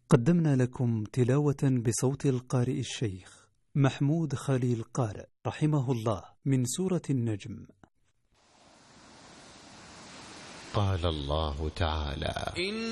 قدمنا لكم تلاوة بصوت القارئ الشيخ محمود خليل قارئ رحمه الله من سورة النجم. قال الله تعالى: